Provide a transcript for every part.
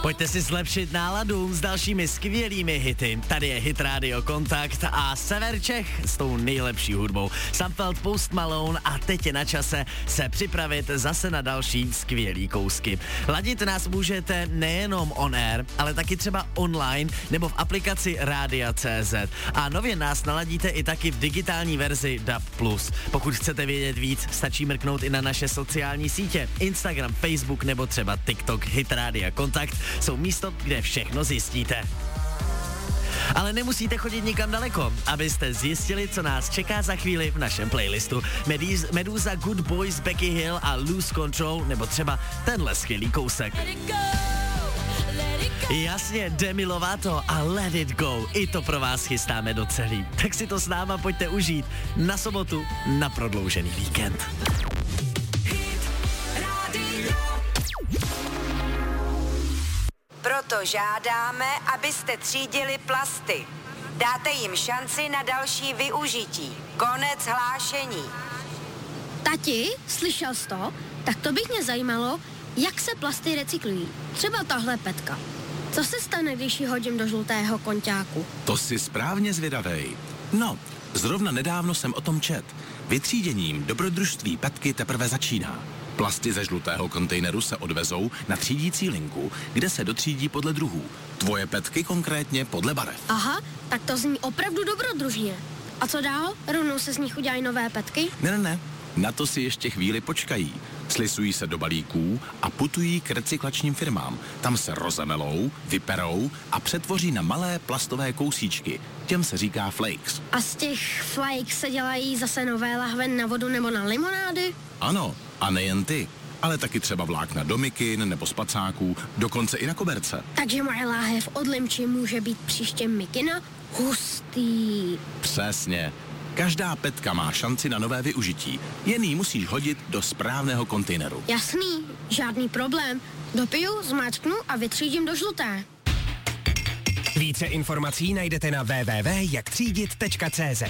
Pojďte si zlepšit náladu s dalšími skvělými hity. Tady je Hit Radio Kontakt a Sever Čech s tou nejlepší hudbou. Sam Feld, Post Malone a teď je na čase se připravit zase na další skvělý kousky. Ladit nás můžete nejenom on air, ale taky třeba online nebo v aplikaci Rádia.cz. A nově nás naladíte i taky v digitální verzi DAB+. Pokud chcete vědět víc, stačí mrknout i na naše sociální sítě. Instagram, Facebook nebo třeba TikTok. Hit Radio Kontakt jsou místo, kde všechno zjistíte. Ale nemusíte chodit nikam daleko, abyste zjistili, co nás čeká za chvíli v našem playlistu. Meduza, Good Boys, Becky Hill a Lose Control, nebo třeba tenhle skvělý kousek. Jasně, Demi Lovato a Let It Go. I to pro vás chystáme do celý. Tak si to s náma pojďte užít na sobotu na prodloužený víkend. Proto žádáme, abyste třídili plasty. Dáte jim šanci na další využití. Konec hlášení. Tati, slyšel jsi to? Tak to bych mě zajímalo, jak se plasty recyklují. Třeba tahle petka. Co se stane, když ji hodím do žlutého konťáku? To jsi správně zvědavej. No, zrovna nedávno jsem o tom čet. Vytříděním dobrodružství petky teprve začíná. Plasty ze žlutého kontejneru se odvezou na třídící linku, kde se dotřídí podle druhů. Tvoje petky konkrétně podle barev. Aha, tak to zní opravdu dobrodružně. A co dál? Rovnou se z nich udělají nové petky? Ne. Na to si ještě chvíli počkají. Slisují se do balíků a putují k recyklačním firmám. Tam se rozemelou, vyperou a přetvoří na malé plastové kousíčky. Těm se říká flakes. A z těch flakes se dělají zase nové lahve na vodu nebo na limonády? Ano, a nejen ty, ale taky třeba vlákna do mikin nebo spacáků, dokonce i na koberce. Takže moje láhev od limči může být příště mikina? Hustý. Přesně. Každá petka má šanci na nové využití. Jen ji musíš hodit do správného kontejneru. Jasný, žádný problém. Dopiju, zmáčknu a vytřídím do žluté. Více informací najdete na www.jaktřídit.cz.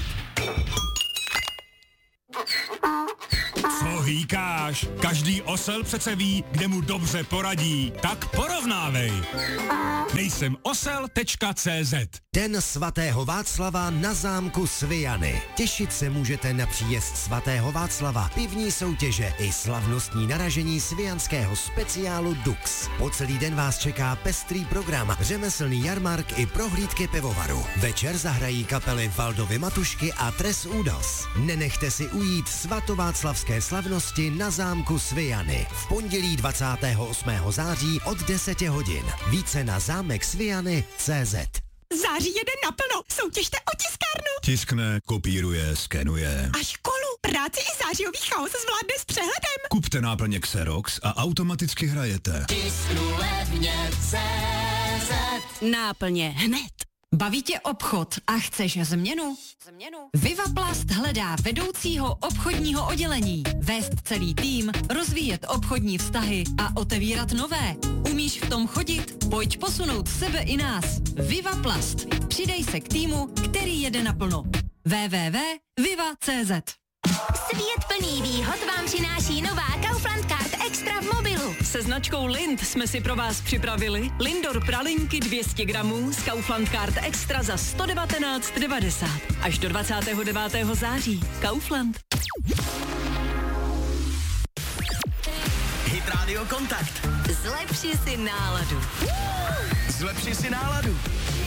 Co hýkáš? Každý osel přece ví, kde mu dobře poradí. Tak porovnávej. Nejsem osel.cz. Den svatého Václava na zámku Sviany. Těšit se můžete na příjezd svatého Václava, pivní soutěže i slavnostní naražení svijanského speciálu Dux. Po celý den vás čeká pestrý program, řemeslný jarmark i prohlídky pivovaru. Večer zahrají kapely Valdovy Matušky a Tres Údos. Nenechte si ujít svatováclavské slavnosti na zámku Sviany. V pondělí 28. září od 10 hodin. Více na zámeksviany.cz. Září jede naplno, soutěžte o tiskárnu. Tiskne, kopíruje, skenuje. A školu, práci i zářijový chaos zvládne s přehledem. Kupte náplně Xerox a automaticky hrajete. Tisknu levně CZ. Náplně hned. Baví tě obchod a chceš změnu? Vivaplast hledá vedoucího obchodního oddělení. Vést celý tým, rozvíjet obchodní vztahy a otevírat nové. Umíš v tom chodit? Pojď posunout sebe i nás. Vivaplast. Přidej se k týmu, který jede naplno. www.viva.cz. Svět plný výhod vám přináší nová Kaufland Card Extra v mobilu. Se značkou Lind jsme si pro vás připravili Lindor pralinky 200 gramů z Kaufland Card Extra za 119,90. Až do 29. září. Kaufland. Hit Radio Kontakt. Zlepši si náladu. Zlepši si náladu.